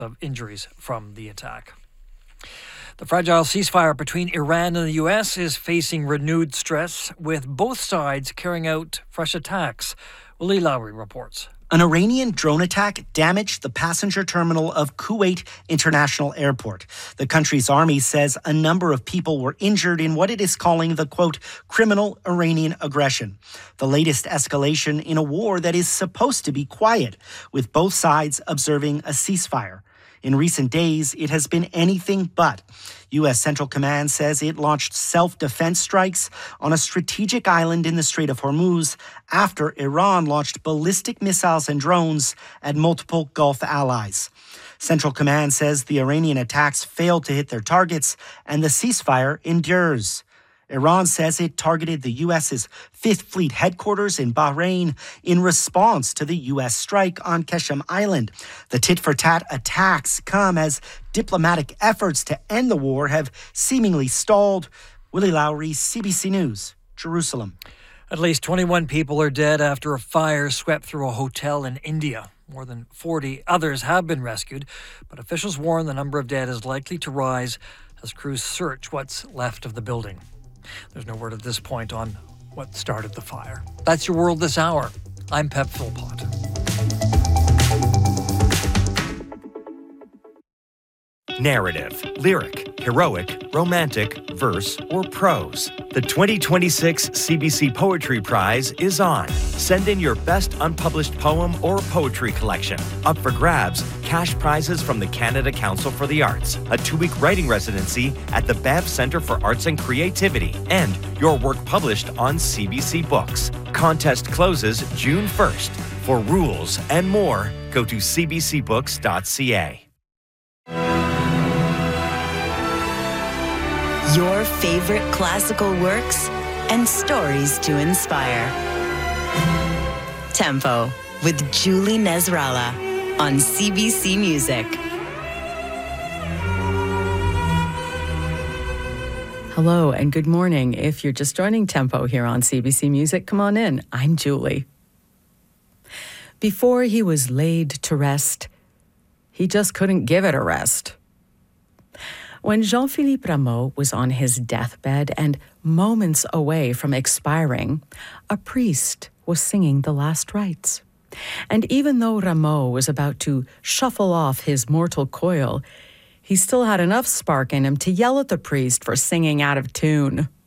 of injuries from the attack. The fragile ceasefire between Iran and the U.S. is facing renewed stress, with both sides carrying out fresh attacks. Willie Lowry reports. An Iranian drone attack damaged the passenger terminal of Kuwait International Airport. The country's army says a number of people were injured in what it is calling the, quote, criminal Iranian aggression. The latest escalation in a war that is supposed to be quiet, with both sides observing a ceasefire. In recent days, it has been anything but. U.S. Central Command says it launched self-defense strikes on a strategic island in the Strait of Hormuz after Iran launched ballistic missiles and drones at multiple Gulf allies. Central Command says the Iranian attacks failed to hit their targets and the ceasefire endures. Iran says it targeted the U.S.'s Fifth Fleet headquarters in Bahrain in response to the U.S. strike on Qeshm Island. The tit-for-tat attacks come as diplomatic efforts to end the war have seemingly stalled. Willie Lowry, CBC News, Jerusalem. At least 21 people are dead after a fire swept through a hotel in India. More than 40 others have been rescued, but officials warn the number of dead is likely to rise as crews search what's left of the building. There's no word at this point on what started the fire. That's your world this hour. I'm Pep Philpott. Narrative, lyric, heroic, romantic, verse, or prose. The 2026 CBC Poetry Prize is on. Send in your best unpublished poem or poetry collection. Up for grabs, cash prizes from the Canada Council for the Arts, a 2-week writing residency at the Banff Centre for Arts and Creativity, and your work published on CBC Books. Contest closes June 1st. For rules and more, go to cbcbooks.ca. Your favorite classical works and stories to inspire. Tempo with Julie Nezrala on CBC Music. Hello and good morning. If you're just joining Tempo here on CBC Music, come on in. I'm Julie. Before he was laid to rest, he just couldn't give it a rest. When Jean-Philippe Rameau was on his deathbed and moments away from expiring, a priest was singing the last rites. And even though Rameau was about to shuffle off his mortal coil, he still had enough spark in him to yell at the priest for singing out of tune.